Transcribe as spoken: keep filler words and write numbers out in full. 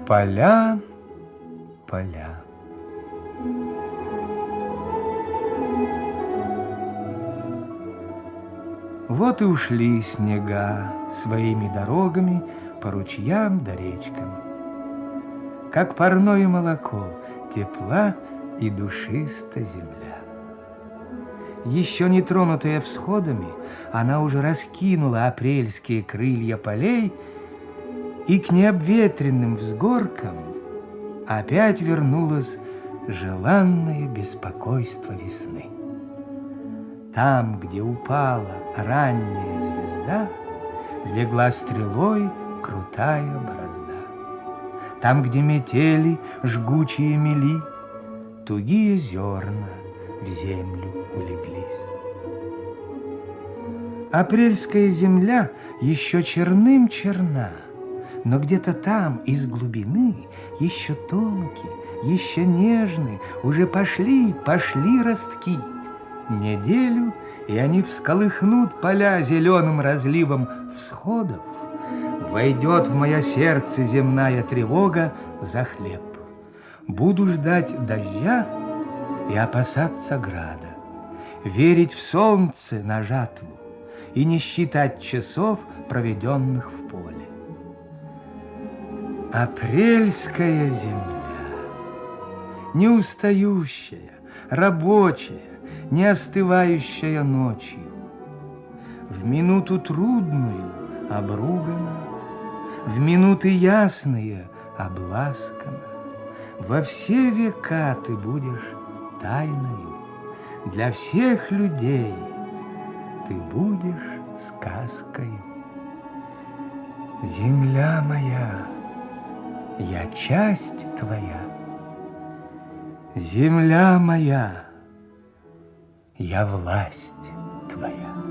Поля, поля. Вот и ушли снега своими дорогами по ручьям да речкам. Как парное молоко, тепла и душиста земля. Еще не тронутая всходами, она уже раскинула апрельские крылья полей, и к необветренным взгоркам опять вернулось желанное беспокойство весны. Там, где упала ранняя звезда, легла стрелой крутая борозда. Там, где метели жгучие мели, тугие зерна в землю улеглись. Апрельская земля еще черным черна, но где-то там, из глубины, еще тонкие, еще нежные, уже пошли, пошли ростки. Неделю, и они всколыхнут поля зеленым разливом всходов. Войдет в мое сердце земная тревога за хлеб. Буду ждать дождя и опасаться града, верить в солнце на жатву и не считать часов, проведенных в поле. Апрельская земля, не устающая, рабочая, не остывающая ночью, в минуту трудную обругана, в минуты ясные обласкана. Во все века ты будешь тайною, для всех людей ты будешь сказкою. Земля моя, я часть твоя, земля моя, я власть твоя.